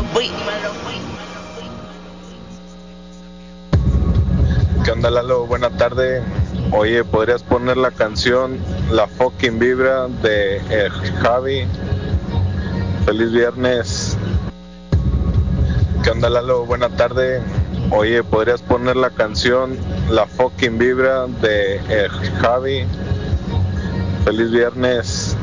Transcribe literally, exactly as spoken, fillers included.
¿Qué onda, Lalo? Buena tarde. Oye, ¿podrías poner la canción La Fucking Vibra de eh, Javi? Feliz viernes. ¿Qué onda, Lalo? Buena tarde. Oye, ¿podrías poner la canción La Fucking Vibra de eh, Javi? Feliz viernes.